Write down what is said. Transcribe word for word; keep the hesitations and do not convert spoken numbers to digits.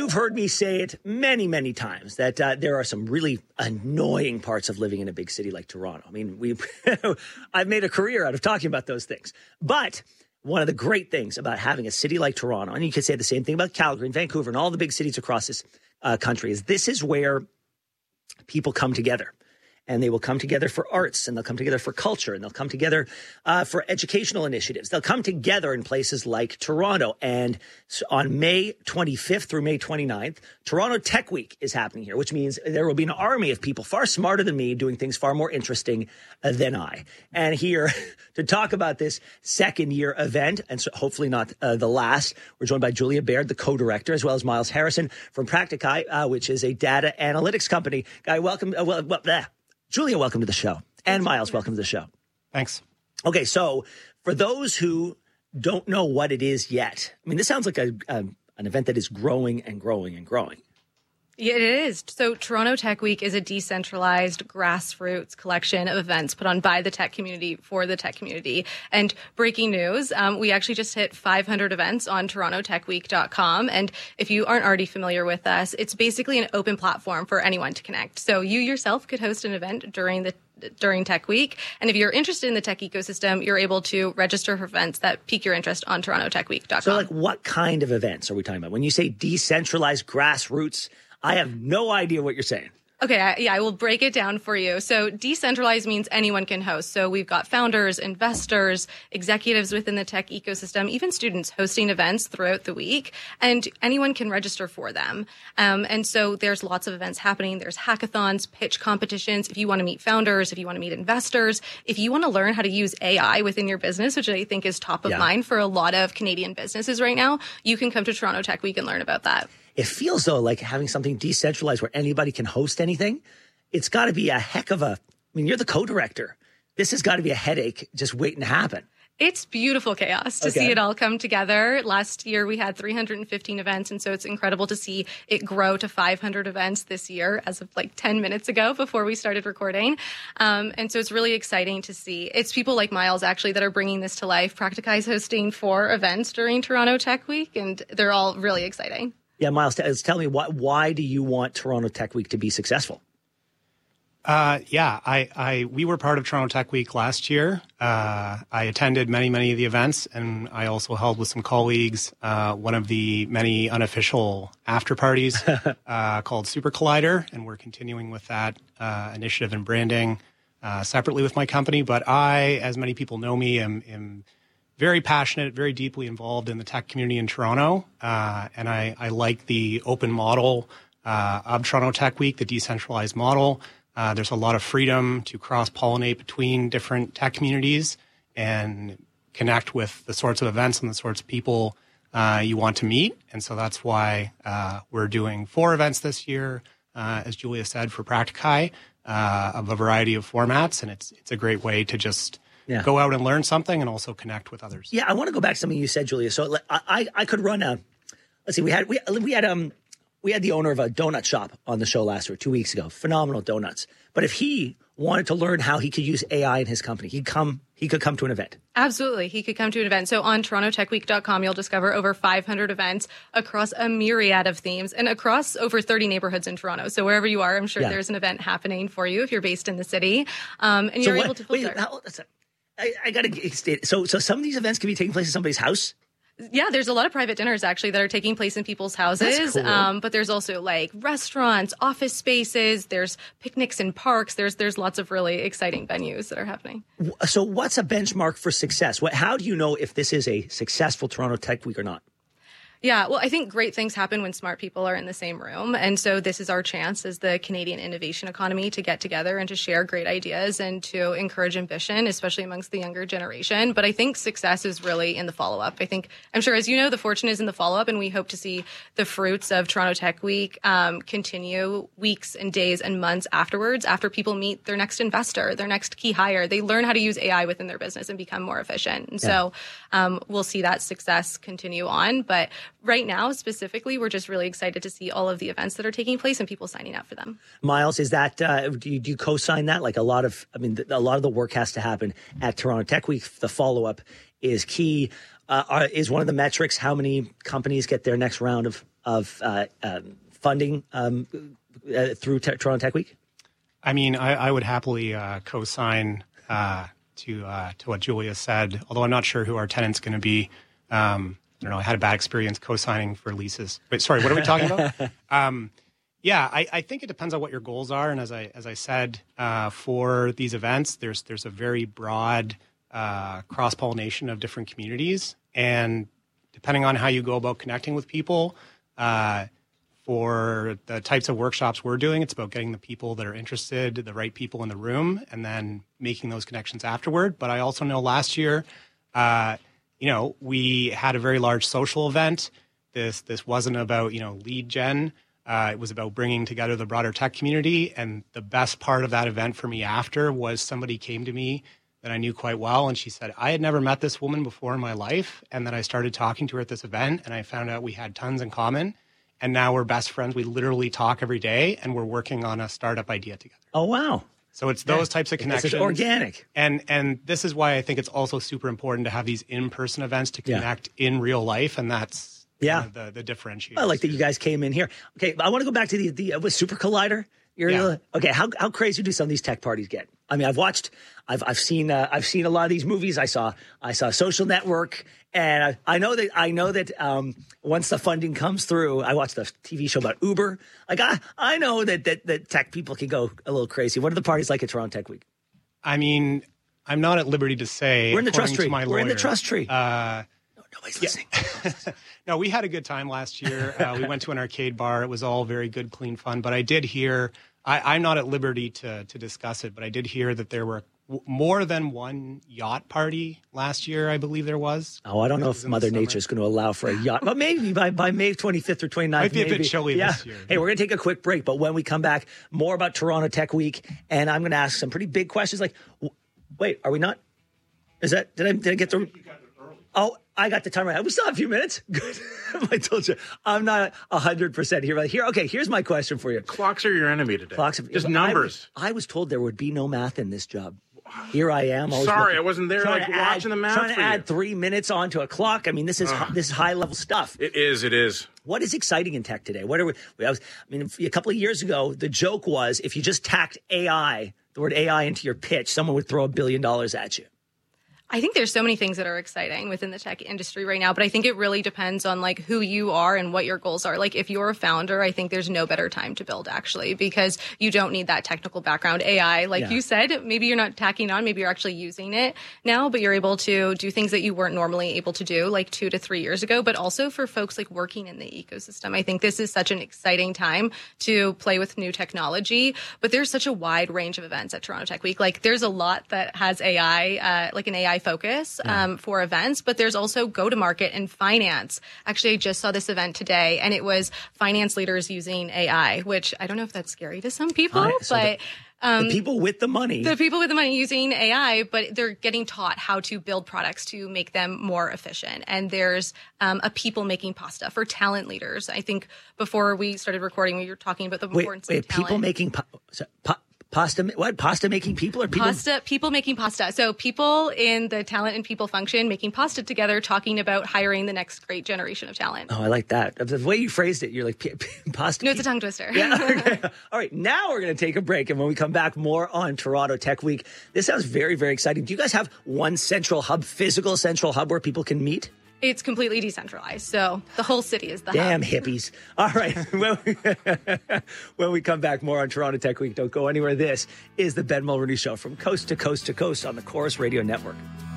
you've heard me say it many, many times that uh, there are some really annoying parts of living in a big city like Toronto. I mean, we I've made a career out of talking about those things. But one of the great things about having a city like Toronto, and you could say the same thing about Calgary and Vancouver and all the big cities across this uh, country, is this is where people come together. And they will come together for arts, and they'll come together for culture, and they'll come together uh, for educational initiatives. They'll come together in places like Toronto. And so on May twenty-fifth through May twenty-ninth, Toronto Tech Week is happening here, which means there will be an army of people far smarter than me doing things far more interesting uh, than I. And here to talk about this second year event, and so hopefully not uh, the last, we're joined by Julia Baird, the co-director, as well as Miles Harrison from Practicai, uh, which is a data analytics company. Guy, welcome. Uh, well, well, bleh. Julia, welcome to the show. And Miles, welcome to the show. Thanks. Okay, so for those who don't know what it is yet, I mean, this sounds like a, a an event that is growing and growing and growing. Yeah, it is. So Toronto Tech Week is a decentralized grassroots collection of events put on by the tech community for the tech community. And breaking news, um, we actually just hit five hundred events on toronto tech week dot com. And if you aren't already familiar with us, it's basically an open platform for anyone to connect. So you yourself could host an event during the during Tech Week. And if you're interested in the tech ecosystem, you're able to register for events that pique your interest on toronto tech week dot com. So like what kind of events are we talking about? When you say decentralized grassroots, I have no idea what you're saying. Okay, I, yeah, I will break it down for you. So decentralized means anyone can host. So we've got founders, investors, executives within the tech ecosystem, even students hosting events throughout the week, and anyone can register for them. Um, and so there's lots of events happening. There's hackathons, pitch competitions. If you want to meet founders, if you want to meet investors, if you want to learn how to use A I within your business, which I think is top of Yeah. mind for a lot of Canadian businesses right now, you can come to Toronto Tech Week and learn about that. It feels, though, like having something decentralized where anybody can host anything. It's got to be a heck of a, I mean, you're the co-director. This has got to be a headache just waiting to happen. It's beautiful chaos to Okay. see it all come together. Last year, we had three hundred fifteen events, and so it's incredible to see it grow to five hundred events this year as of like ten minutes ago before we started recording. Um, and so it's really exciting to see. It's people like Miles, actually, that are bringing this to life. Practicai is hosting four events during Toronto Tech Week, and they're all really exciting. Yeah, Miles, t- tell me, why, why do you want Toronto Tech Week to be successful? Uh, yeah, I, I, we were part of Toronto Tech Week last year. Uh, I attended many, many of the events, and I also held with some colleagues uh, one of the many unofficial after parties uh, called Super Collider, and we're continuing with that uh, initiative and branding uh, separately with my company. But I, as many people know me, am, am very passionate, very deeply involved in the tech community in Toronto, uh, and I, I like the open model uh, of Toronto Tech Week, the decentralized model. Uh, there's a lot of freedom to cross-pollinate between different tech communities and connect with the sorts of events and the sorts of people uh, you want to meet. And so that's why uh, we're doing four events this year, uh, as Julia said, for Practicai, uh, of a variety of formats. And it's it's a great way to just yeah. go out and learn something and also connect with others. Yeah, I want to go back to something you said, Julia. So like, I, I I could run a, let's see, we had we we had um we had the owner of a donut shop on the show last week, two weeks ago. Phenomenal donuts. But if he wanted to learn how he could use A I in his company, he'd come. He could come to an event. Absolutely. He could come to an event. So on toronto tech week dot com, you'll discover over five hundred events across a myriad of themes and across over thirty neighborhoods in Toronto. So wherever you are, I'm sure yeah. there's an event happening for you if you're based in the city. Um, and so you're what, able to filter. Wait, how, I, I got to state. So, so some of these events can be taking place in somebody's house? Yeah, there's a lot of private dinners actually that are taking place in people's houses. That's cool. Um, but there's also like restaurants, office spaces, there's picnics in parks. There's there's lots of really exciting venues that are happening. So what's a benchmark for success? What, how do you know if this is a successful Toronto Tech Week or not? Yeah, well, I think great things happen when smart people are in the same room. And so this is our chance as the Canadian innovation economy to get together and to share great ideas and to encourage ambition, especially amongst the younger generation. But I think success is really in the follow-up. I think, I'm sure, as you know, the fortune is in the follow-up, and we hope to see the fruits of Toronto Tech Week um, continue weeks and days and months afterwards, after people meet their next investor, their next key hire. They learn how to use A I within their business and become more efficient. And yeah. so um, we'll see that success continue on. But right now, specifically, we're just really excited to see all of the events that are taking place and people signing up for them. Miles, is that uh, do you, do you co-sign that? Like a lot of, I mean, a lot of the work has to happen at Toronto Tech Week. The follow-up is key. Uh, are, is one of the metrics how many companies get their next round of of uh, um, funding um, uh, through Te- Toronto Tech Week? I mean, I, I would happily uh, co-sign uh, to uh, to what Julia said, although I'm not sure who our tenant's going to be. Um, I don't know. I had a bad experience co-signing for leases. Wait, sorry, what are we talking about? um, yeah, I, I think it depends on what your goals are. And as I as I said, uh, for these events, there's there's a very broad uh, cross-pollination of different communities. And depending on how you go about connecting with people, uh, for the types of workshops we're doing, it's about getting the people that are interested, the right people in the room, and then making those connections afterward. But I also know last year, uh, you know, we had a very large social event. This this wasn't about, you know, lead gen. Uh, it was about bringing together the broader tech community. And the best part of that event for me after was somebody came to me that I knew quite well, and she said, I had never met this woman before in my life, and then I started talking to her at this event, and I found out we had tons in common. And now we're best friends. We literally talk every day, and we're working on a startup idea together. Oh, wow. So it's those yeah. types of connections. It's organic. And and this is why I think it's also super important to have these in-person events to connect yeah. in real life, and that's yeah. kind of the, the differentiator. I like that you guys came in here. Okay, I want to go back to the, the uh, with Super Collider. You're yeah. Okay, how how crazy do some of these tech parties get? I mean, I've watched, I've I've seen uh, I've seen a lot of these movies. I saw I saw Social Network, and I, I know that I know that um, once the funding comes through, I watched the T V show about Uber. Like I I know that that that tech people can go a little crazy. What are the parties like at Toronto Tech Week? I mean, I'm not at liberty to say. We're in the trust tree. We're lawyer, in the trust tree. Uh, no, nobody's listening. Yeah. No, we had a good time last year. Uh, we went to an arcade bar. It was all very good, clean fun. But I did hear. I, I'm not at liberty to to discuss it, but I did hear that there were w- more than one yacht party last year. I believe there was. Oh, I don't know if Mother Nature is going to allow for a yacht, but maybe by, by May twenty-fifth or twenty-ninth. Might be maybe. a bit chilly yeah. this year. Hey, we're going to take a quick break, but when we come back, more about Toronto Tech Week, and I'm going to ask some pretty big questions. Like, w- wait, are we not? Is that did I did I get the? Oh, I got the time right. We still have a few minutes. Good. I told you, I'm not one hundred percent here. Here, okay, here's my question for you. Clocks are your enemy today. Clocks are, just numbers. I, I was told there would be no math in this job. Here I am. I Sorry, I wasn't there like watching add, the math Trying to for add you. three minutes onto a clock. I mean, this is Ugh. this is high level stuff. It is. It is. What is exciting in tech today? What are we? I, was, I mean, a couple of years ago, the joke was if you just tacked A I, the word A I into your pitch, someone would throw a billion dollars at you. I think there's so many things that are exciting within the tech industry right now, but I think it really depends on like who you are and what your goals are. Like if you're a founder, I think there's no better time to build actually, because you don't need that technical background. A I, like yeah. you said, maybe you're not tacking on, maybe you're actually using it now, but you're able to do things that you weren't normally able to do like two to three years ago. But also for folks like working in the ecosystem, I think this is such an exciting time to play with new technology. But there's such a wide range of events at Toronto Tech Week. Like there's a lot that has A I, uh, like an A I focus yeah. um, for events, but there's also go-to-market and finance. Actually, I just saw this event today, and it was finance leaders using A I, which I don't know if that's scary to some people, Hi, so but... The, um, the people with the money. The people with the money using A I, but they're getting taught how to build products to make them more efficient. And there's um, a people-making pasta for talent leaders. I think before we started recording, we were talking about the wait, importance wait, of talent. people making... Pa- so, pa- Pasta, what? Pasta making people or people? Pasta, people making pasta. So people in the talent and people function making pasta together, talking about hiring the next great generation of talent. Oh, I like that. The way you phrased it, you're like, p- p- pasta. No, it's a tongue twister. Yeah. Okay. All right. Now we're going to take a break. And when we come back, more on Toronto Tech Week. This sounds very, very exciting. Do you guys have one central hub, physical central hub where people can meet? It's completely decentralized, so the whole city is the Damn hub. hippies. All right. when, we, when we come back, more on Toronto Tech Week. Don't go anywhere. This is the Ben Mulroney Show from coast to coast to coast on the Chorus Radio Network.